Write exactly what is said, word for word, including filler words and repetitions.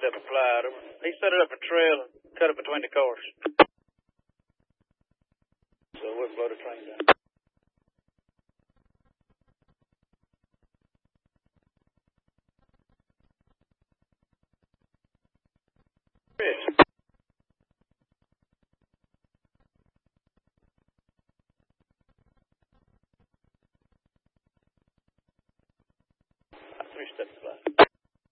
three-step applied. He set it up a trail and cut it between the cars. So it wouldn't blow the train down. Rich. Three-step applied.